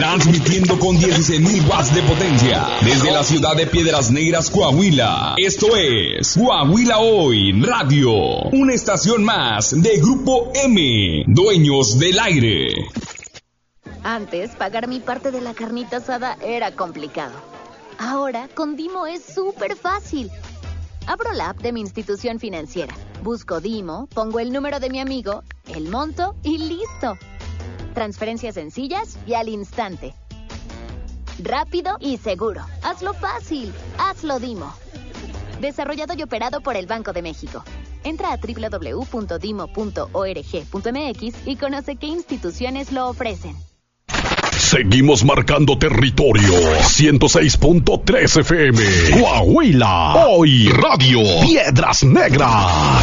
transmitiendo con 16.000 watts de potencia desde la ciudad de Piedras Negras, Coahuila. Esto es Coahuila Hoy Radio, una estación más de Grupo M, dueños del aire. Antes, pagar mi parte de la carnita asada era complicado. Ahora, con Dimo es súper fácil. Abro la app de mi institución financiera, busco Dimo, pongo el número de mi amigo, el monto y listo. Transferencias sencillas y al instante. Rápido y seguro. Hazlo fácil. Hazlo Dimo. Desarrollado y operado por el Banco de México. Entra a www.dimo.org.mx y conoce qué instituciones lo ofrecen. Seguimos marcando territorio. 106.3 FM. Coahuila. Hoy Radio. Piedras Negras.